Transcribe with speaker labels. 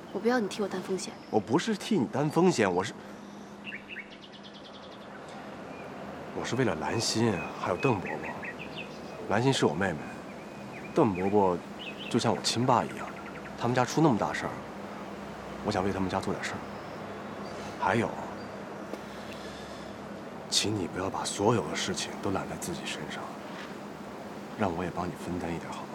Speaker 1: 我不要你替我担风险。
Speaker 2: 我不是替你担风险，我是为了兰心，还有邓伯伯。兰心是我妹妹，邓伯伯就像我亲爸一样，他们家出那么大事儿，我想为他们家做点事儿。还有，请你不要把所有的事情都揽在自己身上，让我也帮你分担一点好。